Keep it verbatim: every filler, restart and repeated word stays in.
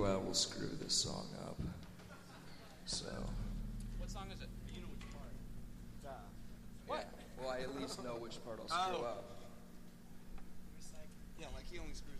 I will screw this song up. So. What song is it? You know which part. Uh, what? Yeah. Well, I at least know which part I'll screw oh. up. Yeah, like he only screws